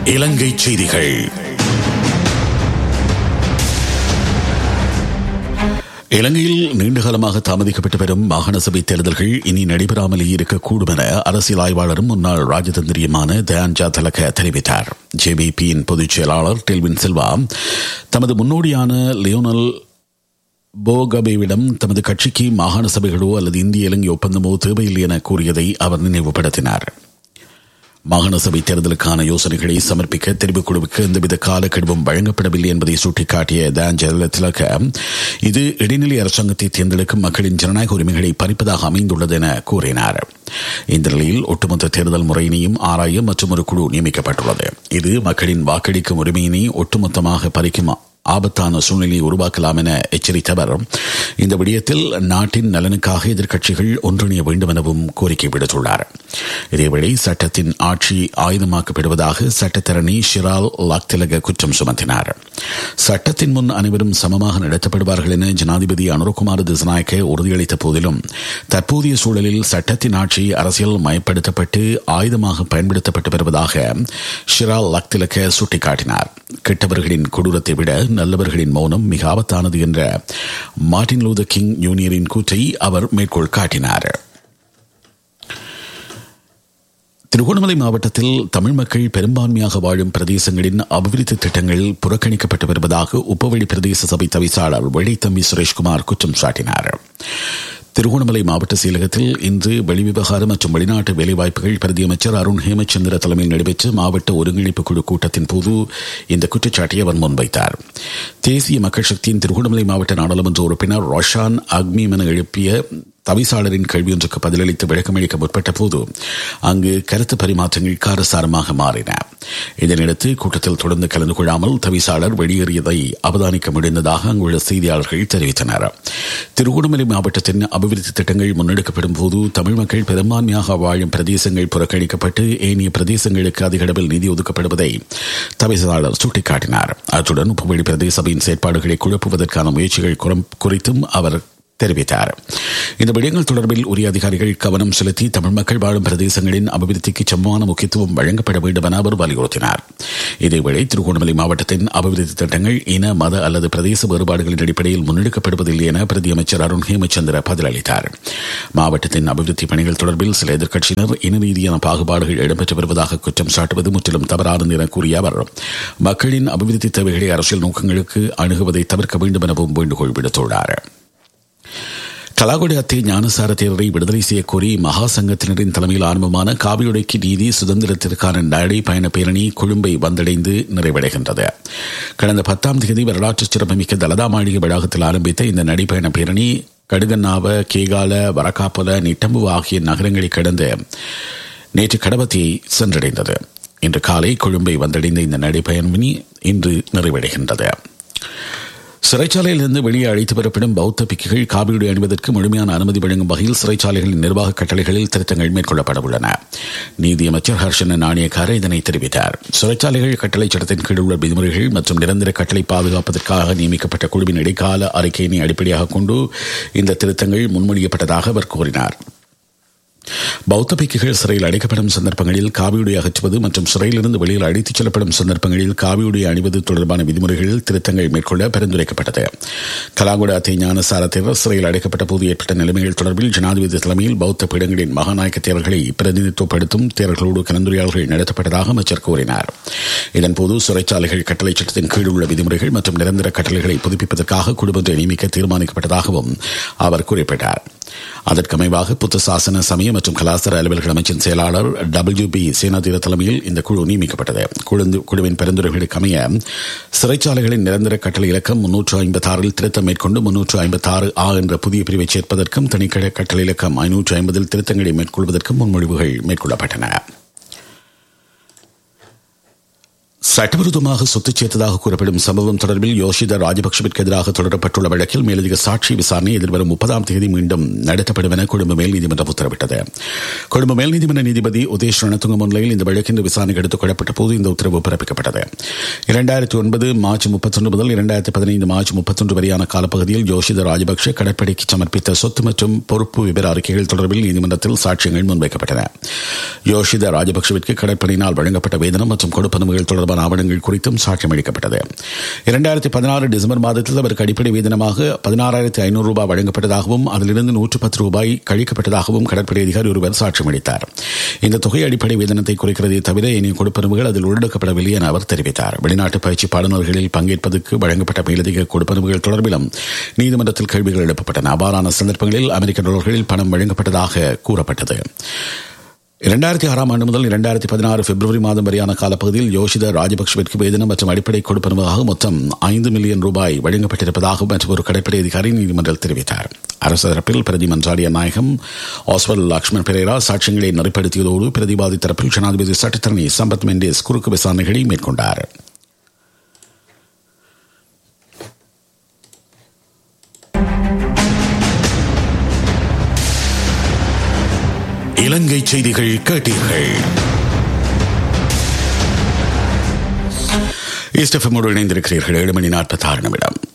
இலங்கை செய்திகள். இலங்கையில் நீண்டகாலமாக தாமதிக்கப்பட்டு வரும் மாகாண சபை தேர்தல்கள் இனி நடைபெறாமலே இருக்கக்கூடும் என அரசியல் ஆய்வாளரும் முன்னாள் ராஜதந்திரியுமான தயான்ஜா தலக தெரிவித்தார். ஜேபிபியின் பொதுச் செயலாளர் டெல்வின் சில்வா தமது முன்னோடியான லியோனல் போகபேவிடம் தமது கட்சிக்கு மாகாண சபைகளோ அல்லது இந்திய இலங்கை ஒப்பந்தமோ தேவையில்லை என கூறியதை அவர் நினைவுபடுத்தினார். மாகாண சபை தேர்தலுக்கான யோசனைகளை சமர்ப்பிக்க தெரிவுக்குழுவுக்கு எந்தவித காலக்கெடுவும் வழங்கப்படவில்லை என்பதை சுட்டிக்காட்டிய தயான்ஜா இது இடைநிலை அரசாங்கத்தை தேர்ந்தெடுக்கும் மக்களின் ஜனநாயக உரிமைகளை பறிப்பதாக அமைந்துள்ளது என கூறினார். இந்த நிலையில் ஒட்டுமொத்த தேர்தல் முறையினையும் ஆராய மற்றும் ஒரு குழு நியமிக்கப்பட்டுள்ளது. இது மக்களின் வாக்களிக்கும் உரிமையினை ஒட்டுமொத்தமாக பறிக்கும் ஆபத்தான சூழ்நிலையை உருவாக்கலாம் என எச்சரித்த அவர் இந்த விடயத்தில் நாட்டின் நலனுக்காக எதிர்க்கட்சிகள் ஒன்றிணைய வேண்டும் எனவும் கோரிக்கை விடுத்துள்ளார். இதேவேளை சட்டத்தின் ஆட்சி ஆயுதமாக்கப்படுவதாக சட்டத்தரணி ஷிரால் லாக்திலக குற்றம் சுமத்தினார். சட்டத்தின் முன் அனைவரும் சமமாக நடத்தப்படுவார்கள் என ஜனாதிபதி அனுரகுமார் திசாநாயக்க உறுதியளித்த போதிலும் தற்போதைய சூழலில் சட்டத்தின் ஆட்சி அரசியல் மயப்படுத்தப்பட்டு ஆயுதமாக பயன்படுத்தப்பட்டு வருவதாக ஷிரால் லாக்திலக சுட்டிக்காட்டினார். கெட்டவர்களின் கொடூரத்தை விட நல்லவர்களின் மௌனம் மிக ஆபத்தானது என்ற மார்ட்டின் லூதர் கிங் ஜூனியரின் கூற்றை அவர் மேற்கோள் காட்டினார். திருகோணமலை மாவட்டத்தில் தமிழ் மக்கள் பெரும்பான்மையாக வாழும் பிரதேசங்களின் அபிவிருத்தி திட்டங்கள் புறக்கணிக்கப்பட்டு வருவதாக உப்பவெளி பிரதேச சபை தவிசாளர் வெள்ளைத்தம்பி சுரேஷ்குமார் குற்றம் சாட்டினார். திருகோணமலை மாவட்ட செயலகத்தில் இன்று வெளிவிவகாரம் மற்றும் வெளிநாட்டு வேலைவாய்ப்புகள் பிரதி அமைச்சர் அருண் ஹேமச்சந்திர தலைமையில் நடைபெற்ற மாவட்ட ஒருங்கிணைப்பு குழு கூட்டத்தின் போது இந்த குற்றச்சாட்டை அவர் முன்வைத்தார். தேசிய மக்கள் சக்தியின் திருகோணமலை மாவட்ட நாடாளுமன்ற உறுப்பினர் ரோஷான் அக்மீம் என எழுப்பிய தவிசாளரின் கேள்வியொன்றுக்கு பதிலளித்து விளக்கமளிக்க முற்பட்ட போது அங்கு கருத்து பரிமாற்றங்கள் காரசாரமாக மாறின. இதனையடுத்து கூட்டத்தில் தொடர்ந்து கலந்து கொள்ளாமல் தவிசாளர் வெளியேறியதை அவதானிக்க முடிந்ததாக அங்குள்ள செய்தியாளர்கள் தெரிவித்தனர். திருகோணமலை மாவட்டத்தின் அபிவிருத்தி திட்டங்கள் முன்னெடுக்கப்படும் போது தமிழ் மக்கள் பெரும்பான்மையாக வாழும் பிரதேசங்கள் புறக்கணிக்கப்பட்டு ஏனைய பிரதேசங்களுக்கு அதிக அளவில் நிதி ஒதுக்கப்படுவதை தவிசாளர் சுட்டிக்காட்டினார். அத்துடன் உப்பவெளி பிரதேச சபையின் செயற்பாடுகளை குழப்புவதற்கான முயற்சிகள் குறித்தும் அவர் தெரிவித்தார். இந்த விடயங்கள் தொடர்பில் உரிய அதிகாரிகள் கவனம் செலுத்தி தமிழ் மக்கள் வாழும் பிரதேசங்களின் அபிவிருத்திக்கு சமமான முக்கியத்துவம் வழங்கப்பட வேண்டும் என அவர் வலியுறுத்தினார். இதேவேளை திருகோணமலை மாவட்டத்தின் அபிவிருத்தி திட்டங்கள் இன மத அல்லது பிரதேச வேறுபாடுகளின் அடிப்படையில் முன்னெடுக்கப்படுவதில்லை என பிரதி அமைச்சர் அருண் ஹேமச்சந்திர பதிலளித்தார். மாவட்டத்தின் அபிவிருத்தி பணிகள் தொடர்பில் சில எதிர்க்கட்சியினர் இன ரீதியான பாகுபாடுகள் இடம்பெற்று வருவதாக குற்றம் சாட்டுவது முற்றிலும் தவறானது என கூறிய அவர் மக்களின் அபிவிருத்தி தேவைகளை அரசியல் நோக்கங்களுக்கு அணுகுவதை தவிர்க்க வேண்டும் எனவும் வேண்டுகோள் விடுத்துள்ளார். கலாகொடி அத்தை ஞானசார தேரரை விடுதலை செய்யக்கோரி மகா சங்கத்தினரின் தலைமையில் ஆரம்பமான காவியுடைக்கு நீதி சுதந்திரத்திற்கான நடைபயண பேரணி கொழும்பை வந்தடைந்து நிறைவடைகின்றது. கடந்த 10ஆம் தேதி வரலாற்று சிறப்புமிக்க தலதா மாளிகை வளாகத்தில் ஆரம்பித்த இந்த நடைபயண பேரணி கடுகன்னாவ, கேகால, வரக்காப்பொல, நிட்டம்பு ஆகிய நகரங்களை கடந்து நேற்று கடவத்தையை சென்றடைந்தது. இன்று காலை கொழும்பை வந்தடைந்த இந்த நடைபயணி இன்று நிறைவடைகின்றது. சிறைச்சாலையிலிருந்து வெளியே அழைத்து வரப்படும் பௌத்த பிக்குகள் காவியுடை அணிவதற்கு முழுமையான அனுமதி வழங்கும் வகையில் சிறைச்சாலைகளின் நிர்வாக கட்டளைகளில் திருத்தங்கள் மேற்கொள்ளப்பட உள்ளன. நீதியமைச்சர் ஹர்ஷன நாணயக்கார இதனை தெரிவித்தார். சிறைச்சாலைகள் கட்டளை சட்டத்தின் கீழ் உள்ள விதிமுறைகள் மற்றும் நிரந்தர கட்டளை பாதுகாப்பதற்காக நியமிக்கப்பட்ட குழுவின் இடைக்கால அறிக்கையினை அடிப்படையாக கொண்டு இந்த திருத்தங்கள் முன்மொழியப்பட்டதாக அவர் கூறினார். பௌத்த பிக்குகள் சிறையில் அடைக்கப்படும் சந்தர்ப்பங்களில் காவியுடை அகற்றுவது மற்றும் சிறையிலிருந்து வெளியில் அழைத்துச் செல்லப்படும் சந்தர்ப்பங்களில் காவியுடை அணிவது தொடர்பான விதிமுறைகளில் திருத்தங்கள் மேற்கொள்ள பரிந்துரைக்கப்பட்டது. கலாகொட அத்தை ஞானசார தேரர் சிறையில் அடைக்கப்பட்ட போது ஏற்பட்ட நிலைமைகள் தொடர்பில் ஜனாதிபதி தலைமையில் பௌத்த பீடங்களின் மகாநாயக்க தேரர்களை பிரதிநிதித்துவப்படுத்தும் தேரர்களோடு கலந்துரையாடல்கள் நடத்தப்பட்டதாக அமைச்சர் கூறினார். இதன்போது சிறைச்சாலைகள் கட்டளை சட்டத்தின் கீழ் உள்ள விதிமுறைகள் மற்றும் நிரந்தர கட்டளைகளை புதுப்பிப்பதற்காக குழுவொன்றை நியமிக்க தீர்மானிக்கப்பட்டதாகவும் அவர் குறிப்பிட்டார். அதற்கமைவாக புத்த சாசன சமய மற்றும் கலாச்சார அலுவல்கள் அமைச்சின் செயலாளர் WB சேனாதீர தலைமையில் இந்த குழு நியமிக்கப்பட்டது. குழுவின் பரிந்துரைகளுக்கு அமைய சிறைச்சாலைகளின் நிரந்தர கட்டளை இலக்கம் 356 திருத்தம் மேற்கொண்டு 356A என்ற புதிய பிரிவை சேர்ப்பதற்கும் தனிக்கட கட்டளை இலக்கம் 550 திருத்தங்களை மேற்கொள்வதற்கும் முன்மொழிவுகள் மேற்கொள்ளப்பட்டன. சட்டவிரோதமாக சொத்து சேர்த்ததாக கூறப்படும் சம்பவம் தொடர்பில் யோஷித ராஜபக்சவிற்கு எதிராக தொடரப்பட்டுள்ள வழக்கில் மேலதிக சாட்சி விசாரணை எதிர்வரும் 30ஆம் தேதி மீண்டும் நடத்தப்படும் என கொழும்பு மேல் நீதிமன்றம் உத்தரவிட்டது. கொழும்பு மேல் நீதிமன்ற நீதிபதி உதேஷ் ரணதுங்க முன்னிலையில் இந்த வழக்கின் விசாரணைக்கு எடுத்துக் கொள்ளப்பட்ட போது இந்த உத்தரவு பிறப்பிக்கப்பட்டது. 2009 மார்ச் 31 முதல் 2015 மார்ச் 31 வரையான காலப்பகுதியில் யோஷித ராஜபக்ஷ கடற்படைக்கு சமர்ப்பித்த சொத்து மற்றும் பொறுப்பு விவர அறிக்கைகள் தொடர்பில் நீதிமன்றத்தில் சாட்சியங்கள் முன்வைக்கப்பட்டன. யோஷித ராஜபக்சவிற்கு கடற்படையினால் வழங்கப்பட்ட வேதனம் மற்றும் கொடுப்பனவுகள் தொடர்பான ஆவணங்கள் குறித்தும் சாட்சியம் அளிக்கப்பட்டது. 2016 டிசம்பர் மாதத்தில் அவருக்கு அடிப்படை வேதனமாக 16,500 ரூபாய் வழங்கப்பட்டதாகவும் அதிலிருந்து 110 ரூபாய் கழிக்கப்பட்டதாகவும் கடற்படை அதிகாரி ஒருவர் சாட்சியம் அளித்தார். இந்த தொகை அடிப்படை வேதனத்தை குறைக்கிறதே தவிர இனி கொடுப்பனவுகள் அதில் உள்ளடக்கப்படவில்லை என அவர் தெரிவித்தார். வெளிநாட்டு பயிற்சி பாடநர்களில் பங்கேற்பதற்கு வழங்கப்பட்ட மேலதிக கொடுப்பனவுகள் தொடர்பிலும் நீதிமன்றத்தில் கேள்விகள் எழுப்பப்பட்டன. அவ்வாறான சந்தர்ப்பங்களில் அமெரிக்க டாலர்களில் பணம் வழங்கப்பட்டதாக கூறப்பட்டது. 2006 ஆண்டு முதல் 2016 பிப்ரவரி மாதம் வரையான காலப்பகுதியில் யோஷித ராஜபக்சவிற்கு வேதனம் மற்றும் அடிப்படை கொடுப்பனவாக மொத்தம் 5 மில்லியன் ரூபாய் வழங்கப்பட்டிருப்பதாக மற்றொரு கடற்படை அதிகாரி நீதிமன்றத்தில் தெரிவித்தார். அரசு தரப்பில் பிரதி மன்றாடிய நாயகம் ஆஸ்வல் லக்ஷ்மண் பெரேரா சாட்சியங்களை நெறிப்படுத்தியதோடு பிரதிவாதி தரப்பில் ஜனாதிபதி சட்டத்தரணி சம்பத் மெண்டேஸ் குறுக்கு விசாரணைகளை மேற்கொண்டார். இலங்கை செய்திகள் கேட்டீர்கள். ஈஸ்ட் எஃப்எம்மோடு இணைந்திருக்கிறீர்கள். 7 மணி 46 நிமிடம்.